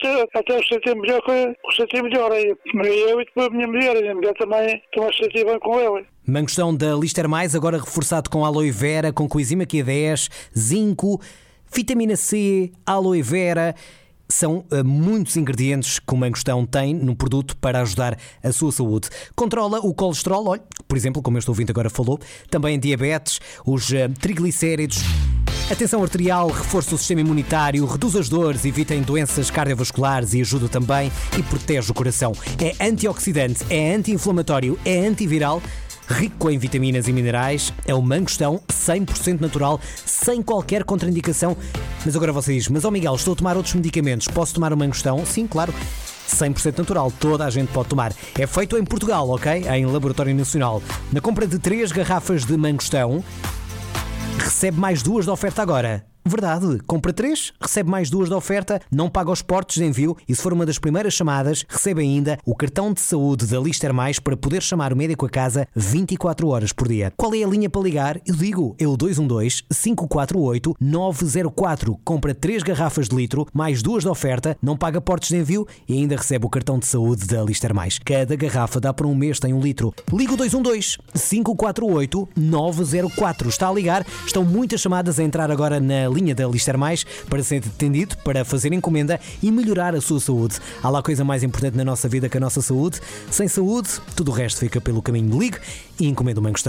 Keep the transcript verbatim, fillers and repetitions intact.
até, até o sentir melhor, o sentir melhor aí. Eu e depois a minha mulher, a minha mulher também estão a sentir bem com ele. Mangostão da Lister Mais, agora reforçado com aloe vera, com coenzima Q dez, zinco, vitamina C, aloe vera. São uh, muitos ingredientes que o mangostão tem no produto para ajudar a sua saúde. Controla o colesterol, olha, por exemplo, como este ouvinte agora falou, também diabetes, os uh, triglicéridos, a tensão arterial, reforça o sistema imunitário, reduz as dores, evita doenças cardiovasculares e ajuda também e protege o coração. É antioxidante, é anti-inflamatório, é antiviral. Rico em vitaminas e minerais, é o mangostão cem por cento natural, sem qualquer contraindicação. Mas agora você diz, mas ó Miguel, estou a tomar outros medicamentos, posso tomar o mangostão? Sim, claro, cem por cento natural, toda a gente pode tomar. É feito em Portugal, ok? Em laboratório nacional. Na compra de três garrafas de mangostão, recebe mais duas de oferta agora. Verdade, compra três, recebe mais duas da oferta, não paga os portos de envio e se for uma das primeiras chamadas, recebe ainda o cartão de saúde da Lister Mais para poder chamar o médico a casa vinte e quatro horas por dia. Qual é a linha para ligar? Eu digo, é o dois um dois, cinco quatro oito, nove zero quatro. Compra três garrafas de litro, mais duas da oferta, não paga portos de envio e ainda recebe o cartão de saúde da Lister Mais. Cada garrafa dá para um mês, tem um litro. Liga o dois um dois, cinco quatro oito, nove zero quatro. Está a ligar, estão muitas chamadas a entrar agora na linha da Lister Mais para ser atendido, para fazer encomenda e melhorar a sua saúde. Há lá coisa mais importante na nossa vida que a nossa saúde. Sem saúde, tudo o resto fica pelo caminho. Ligue e encomenda o mangostão.